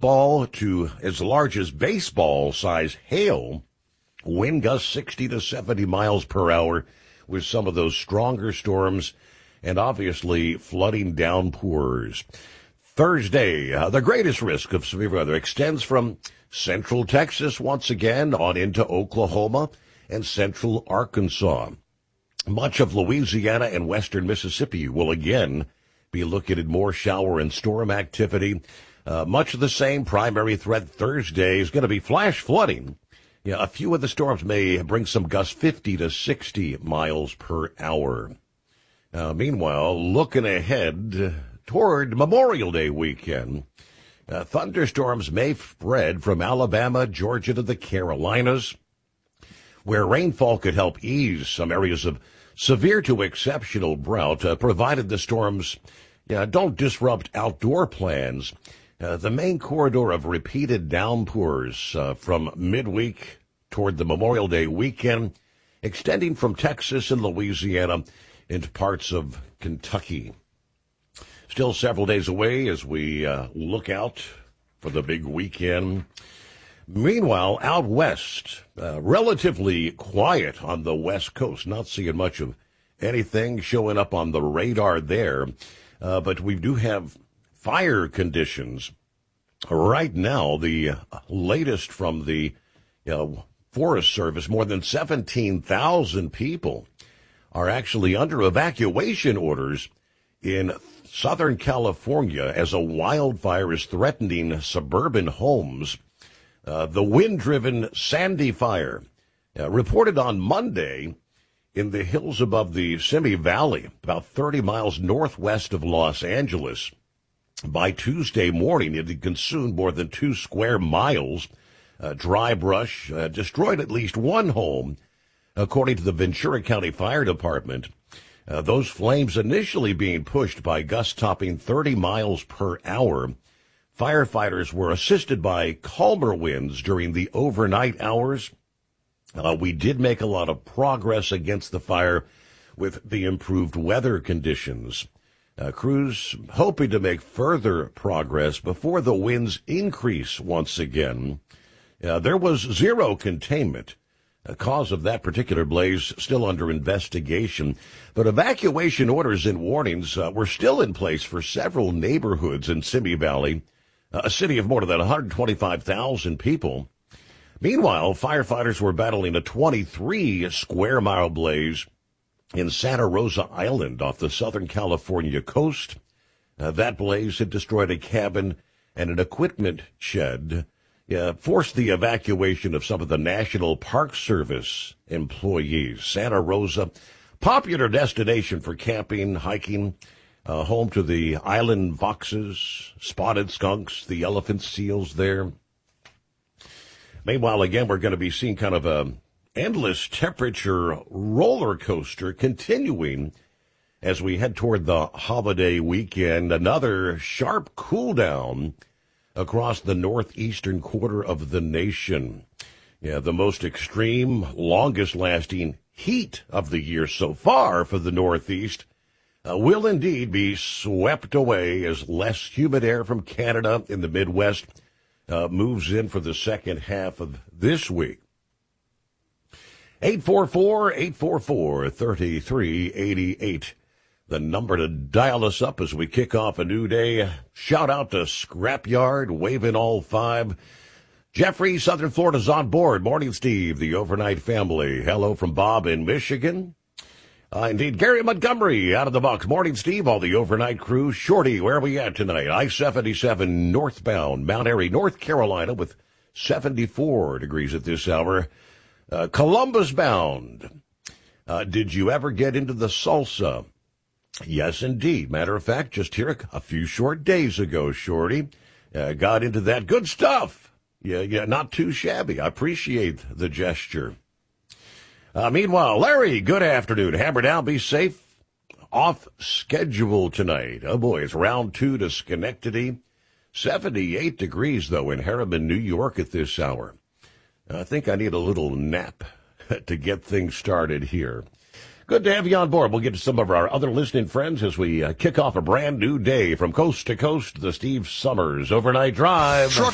softball to as large as baseball-size hail, wind gusts 60 to 70 miles per hour with some of those stronger storms and obviously flooding downpours. Thursday, the greatest risk of severe weather extends from central Texas once again on into Oklahoma and central Arkansas. Much of Louisiana and western Mississippi will again be looking at more shower and storm activity. Much of the same primary threat Thursday is going to be flash flooding. Yeah, a few of the storms may bring some gusts 50 to 60 miles per hour. Meanwhile, looking ahead toward Memorial Day weekend, thunderstorms may spread from Alabama, Georgia to the Carolinas, where rainfall could help ease some areas of severe to exceptional drought, provided the storms don't disrupt outdoor plans. The main corridor of repeated downpours from midweek toward the Memorial Day weekend, extending from Texas and Louisiana into parts of Kentucky. Still several days away as we look out for the big weekend. Meanwhile, out west, relatively quiet on the west coast. Not seeing much of anything showing up on the radar there. But we do have fire conditions. Right now, the latest from the Forest Service, more than 17,000 people are actually under evacuation orders in Southern California as a wildfire is threatening suburban homes. The wind-driven Sandy Fire, reported on Monday in the hills above the Simi Valley, about 30 miles northwest of Los Angeles. By Tuesday morning, it had consumed more than 2 square miles. Dry brush destroyed at least one home, according to the Ventura County Fire Department. Those flames initially being pushed by gusts topping 30 miles per hour. Firefighters were assisted by calmer winds during the overnight hours. We did make a lot of progress against the fire with the improved weather conditions. Crews hoping to make further progress before the winds increase once again. There was zero containment. The cause of that particular blaze still under investigation, but evacuation orders and warnings were still in place for several neighborhoods in Simi Valley, a city of more than 125,000 people. Meanwhile, firefighters were battling a 23-square-mile blaze in Santa Rosa Island off the Southern California coast. That blaze had destroyed a cabin and an equipment shed, forced the evacuation of some of the National Park Service employees. Santa Rosa, popular destination for camping, hiking, home to the island foxes, spotted skunks, the elephant seals there. Meanwhile, again, we're going to be seeing kind of a endless temperature roller coaster continuing as we head toward the holiday weekend. Another sharp cool down across the northeastern quarter of the nation. The most extreme, longest-lasting heat of the year so far for the Northeast will indeed be swept away as less humid air from Canada in the Midwest moves in for the second half of this week. 844-844-3388. The number to dial us up as we kick off a new day. Shout out to Scrapyard, waving all 5. Jeffrey, Southern Florida's on board. Morning, Steve, the overnight family. Hello from Bob in Michigan. Indeed, Gary Montgomery out of the box. Morning, Steve, all the overnight crew. Shorty, where are we at tonight? I-77 northbound, Mount Airy, North Carolina, with 74 degrees at this hour. Columbus bound. Did you ever get into the salsa? Yes, indeed. Matter of fact, just here a few short days ago, Shorty, got into that good stuff. Yeah, not too shabby. I appreciate the gesture. Meanwhile, Larry, good afternoon. Hammer down, be safe. Off schedule tonight. Oh, boy, it's round 2 to Schenectady. 78 degrees, though, in Harriman, New York at this hour. I think I need a little nap to get things started here. Good to have you on board. We'll get to some of our other listening friends as we kick off a brand new day from coast to coast, the Steve Summers Overnight Drive.